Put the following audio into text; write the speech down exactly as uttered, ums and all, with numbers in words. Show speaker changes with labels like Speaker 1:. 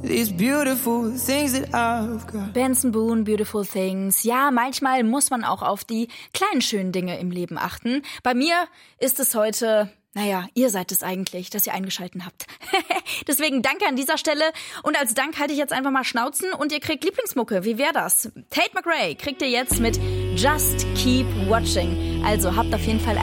Speaker 1: these beautiful things that I've got.
Speaker 2: Benson Boone, Beautiful Things. Ja, manchmal muss man auch auf die kleinen schönen Dinge im Leben achten. Bei mir ist es heute... Naja, ihr seid es eigentlich, dass ihr eingeschalten habt. Deswegen danke an dieser Stelle. Und als Dank halte ich jetzt einfach mal Schnauzen und ihr kriegt Lieblingsmucke. Wie wäre das? Tate McRae kriegt ihr jetzt mit Just Keep Watching. Also habt auf jeden Fall